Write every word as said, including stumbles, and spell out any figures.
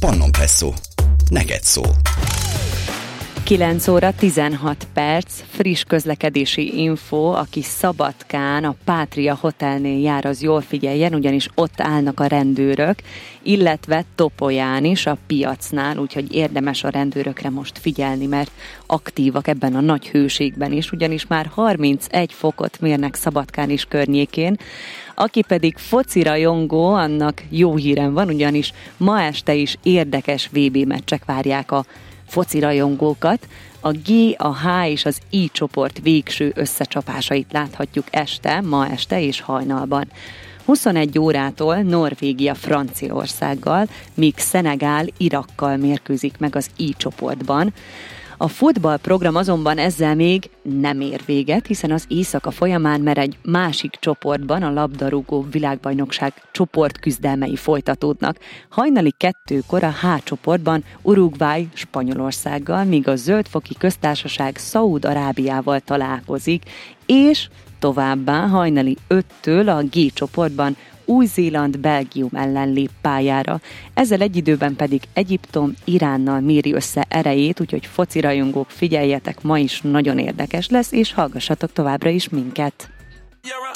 Pannonpresszó. Neked szól. kilenc óra tizenhat perc, friss közlekedési info, aki Szabadkán a Pátria Hotelnél jár, az jól figyeljen, ugyanis ott állnak a rendőrök, illetve Topolyán is, a piacnál, úgyhogy érdemes a rendőrökre most figyelni, mert aktívak ebben a nagy hőségben is, ugyanis már harmincegy fokot mérnek Szabadkán is környékén. Aki pedig foci rajongó, annak jó hírem van, ugyanis ma este is érdekes vé bé meccsek várják a foci rajongókat. A G, a H és az I csoport végső összecsapásait láthatjuk este, ma este és hajnalban. huszonegy órától Norvégia Franciaországgal, míg Szenegál Irakkal mérkőzik meg az I csoportban. A futballprogram azonban ezzel még nem ér véget, hiszen az éjszaka folyamán, mert egy másik csoportban a labdarúgó világbajnokság csoportküzdelmei folytatódnak. Hajnali kettőkor a H csoportban Uruguay Spanyolországgal, míg a Zöldfoki Köztársaság Szaúd-Arábiával találkozik, és továbbá hajnali öttől a G csoportban Új-Zéland Belgium ellen lép pályára. Ezzel egy időben pedig Egyiptom Iránnal méri össze erejét, úgyhogy foci rajongók, figyeljetek, ma is nagyon érdekes lesz, és hallgassatok továbbra is minket.